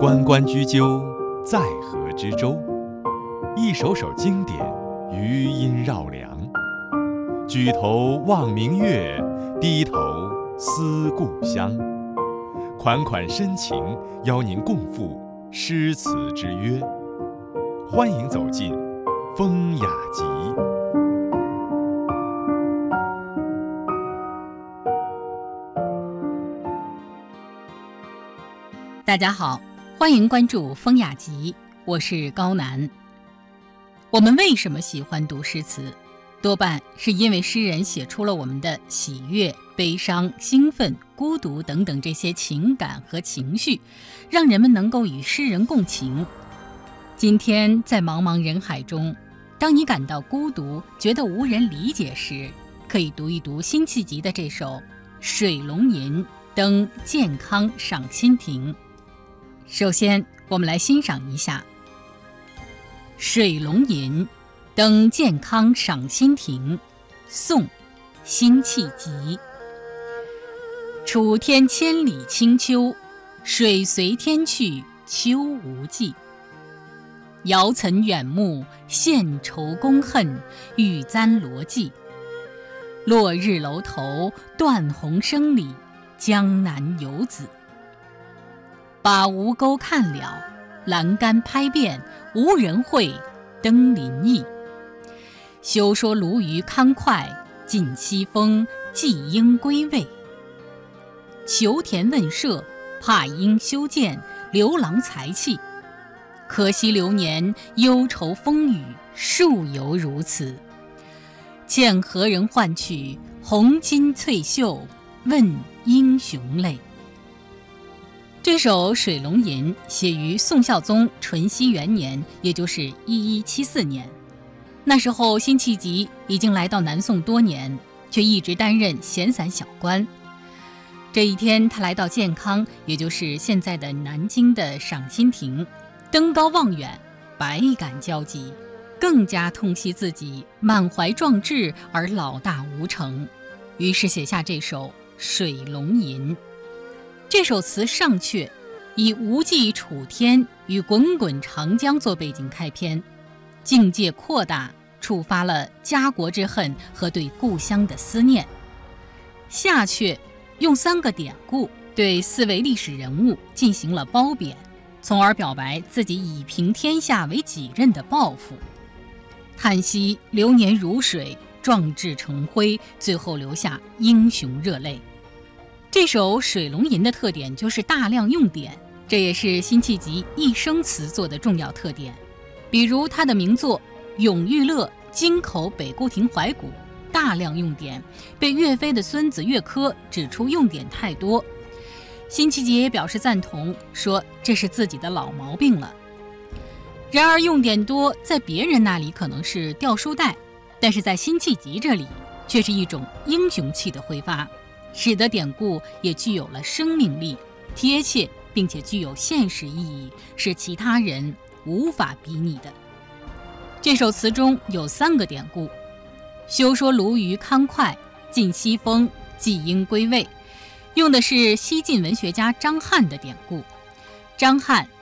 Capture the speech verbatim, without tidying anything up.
关关雎鸠，在河之洲。一首首经典，余音绕梁。举头望明月，低头思故乡。款款深情，邀您共赴诗词之约。欢迎走进风雅集。 大家好，欢迎关注风雅集，我是高楠。我们为什么喜欢读诗词？多半是因为诗人写出了我们的喜悦、悲伤、兴奋、孤独等等这些情感和情绪，让人们能够与诗人共情。今天在茫茫人海中，当你感到孤独，觉得无人理解时，可以读一读辛弃疾的这首《水龙吟·登建康赏心亭》。首先，我们来欣赏一下《水龙吟·登建康赏心亭》，宋·辛弃疾。楚天千里清秋，水随天去秋无际。遥岑远目，献愁公恨，欲簪罗髻。落日楼头，断鸿声里，江南游子。把吴钩看了，栏杆拍遍，无人会，登临意。休说鲈鱼康快，尽西风，季鹰归位。求田问舍，怕鹰修建，刘郎才气。可惜流年，忧愁风雨，数犹如此。欠何人换取红巾翠袖，问英雄泪。这首《水龙吟》写于宋孝宗淳熙元年，也就是一一七四年。那时候辛弃疾已经来到南宋多年，却一直担任闲散小官。这一天，他来到建康，也就是现在的南京的赏心亭，登高望远，百感交集，更加痛惜自己满怀壮志而老大无成，于是写下这首《水龙吟》。这首词上阙以无际楚天与滚滚长江做背景开篇，境界扩大，触发了家国之恨和对故乡的思念。下阙用三个典故对四位历史人物进行了褒贬，从而表白自己以平天下为己任的抱负，叹息流年如水，壮志成灰，最后留下英雄热泪。这首《水龙吟》的特点就是大量用典，这也是辛弃疾一生词作的重要特点。比如他的名作《咏玉勒·京口北固亭怀古》大量用典，被岳飞的孙子岳珂指出用典太多。辛弃疾也表示赞同，说这是自己的老毛病了。然而用典多，在别人那里可能是掉书袋，但是在辛弃疾这里却是一种英雄气的挥发，使得典故也具有了生命力，贴切并且具有现实意义，是其他人无法比拟的。这首词中有三个典故：休说鲈鱼康快，尽西风，季鹰归位，用的是西晋文学家张翰的典故。张翰